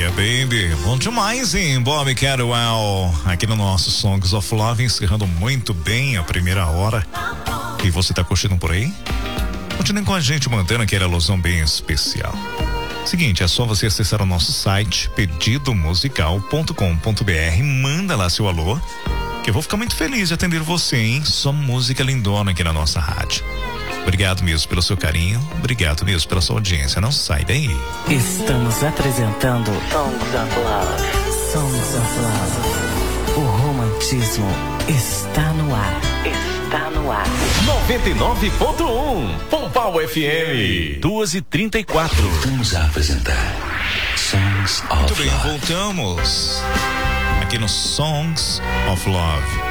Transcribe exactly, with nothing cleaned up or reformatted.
Yeah, baby. Bom demais, hein? Bob Cadwell, aqui no nosso Songs of Love, encerrando muito bem a primeira hora. E você tá curtindo por aí? Continue com a gente, mantendo aquela alusão bem especial. Seguinte, é só você acessar o nosso site pedido musical ponto com ponto br, manda lá seu alô, que eu vou ficar muito feliz de atender você, hein? Só música lindona aqui na nossa rádio. Obrigado mesmo pelo seu carinho, obrigado mesmo pela sua audiência, não sai daí. Estamos apresentando Songs of Love. Songs of Love. O romantismo está no ar. Está no ar. noventa e nove ponto um Pompau F M. duas e trinta e quatro. Vamos apresentar Songs of Love. Muito bem, voltamos aqui no Songs of Love.